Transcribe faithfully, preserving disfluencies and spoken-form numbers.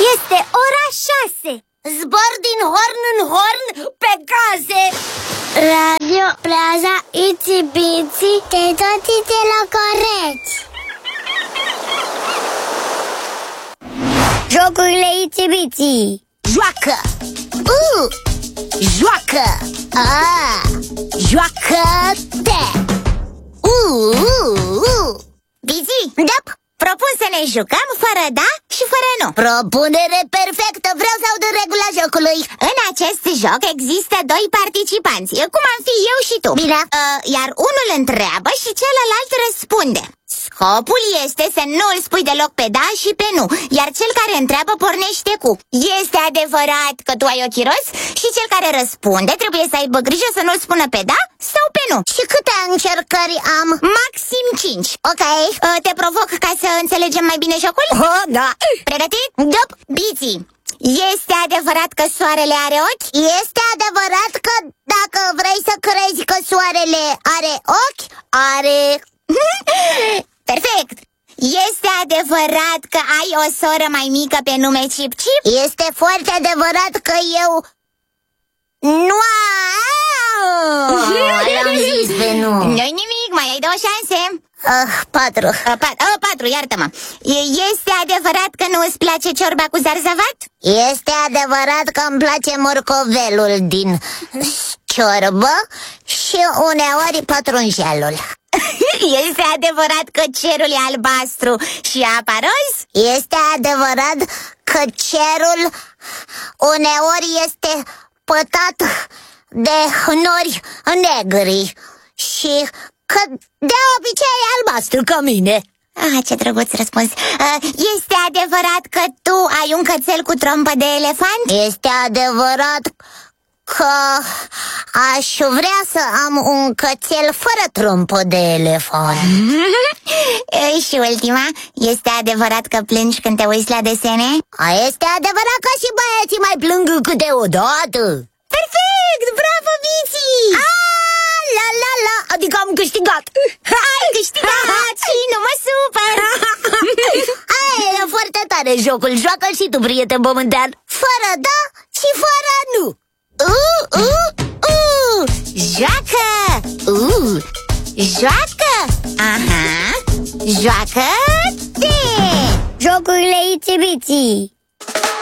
Este ora șase. Zbor din horn în horn pe gaze. Radio Plaza Itsy Bitsy, te toți te locoreți. Jocurile Itsy Bitsy. Joacă. Uh! Joacă. Ah! Joacă-te. Uh! uh, uh. Bitsy, da? Propun să ne jucăm fără da și fără nu. Propunere perfectă, vreau să aud regula jocului. În acest joc există doi participanți, cum am fi eu și tu. Bine. uh, Iar unul întreabă și celălalt răspunde. Scopul este să nu îl spui deloc pe da și pe nu, iar cel care întreabă pornește cu: este adevărat că tu ai ochii roz? Și cel care răspunde trebuie să aibă grijă să nu-l spună pe da sau pe nu. Și câte încercări am? Maxim cinci. Ok. uh, Te provoc ca să înțelegem mai bine jocul? Oh, da. Pregătit? Dop. Bitsy, este adevărat că soarele are ochi? Este adevărat că dacă vrei să crezi că soarele are ochi, are... Perfect! Este adevărat că ai o soră mai mică pe nume Chip Chip? Este foarte adevărat că eu... Nu am zis pe nu. Nu-i nimic, mai ai două șanse. uh, Patru uh, pat, uh, Patru, iartă-mă. Este adevărat că nu îți place ciorba cu zarzavat? Este adevărat că îmi place morcovelul din ciorbă și uneori pătrunjelul. Este adevărat că cerul e albastru și apa roz? Este adevărat că cerul uneori este pătat de nori negri și că de obicei e albastru ca mine. Ah, ce drăguț răspuns. Este adevărat că tu ai un cățel cu trompă de elefant? Este adevărat că aș vrea să am un cățel fără trompă de elefant. Și ultima, este adevărat că plângi când te uiți la desene? Este adevărat că și băieții mai plâng câteodată. Perfect! Bravo, Bitsy! Ah, la la la, adică am câștigat. Ai câștigat și nu mă supăr. Ai, e foarte tare jocul, joacă-l și tu, prieten pământean. Fără da și fără nu. Uh, uh, uh, joacă! Uh, joacă! Aha! Joacă-te! Jocurile Itsy Bitsy.